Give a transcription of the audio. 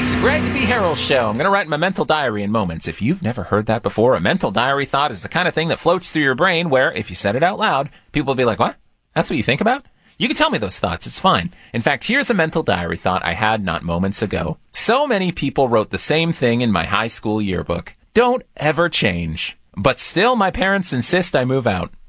It's the Greg B. Harrell Show. I'm going to write my mental diary in moments. If you've never heard that before, a mental diary thought is the kind of thing that floats through your brain where, if you said it out loud, people will be like, what? That's what you think about? You can tell me those thoughts. It's fine. In fact, here's a mental diary thought I had not moments ago. So many people wrote the same thing in my high school yearbook. Don't ever change. But still, my parents insist I move out.